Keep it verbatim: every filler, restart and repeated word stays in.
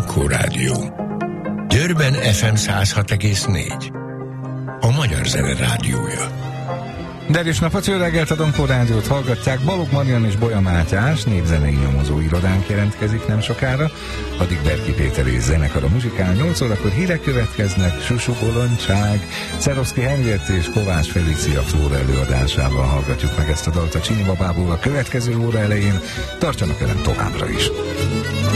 Ankó Rádió. Győrben ef em száz hat egész négy. A Magyar Zene Rádiója. Derűs napot, jó reggelt, a Ankó Rádiót hallgatják. Balogh Marian és Bolya Mátyás népzenei nyomozó irodánk jelentkezik nem sokára. Addig Berki Péter és zenekar a muzsikál. nyolc órakor hírek következnek, Susu Bolondság, Szeroszki Henriett és Kovács Felícia Flóra előadásával hallgatjuk meg ezt a dalt a Csini Babából a következő óra elején. Tartsanak velem továbbra is!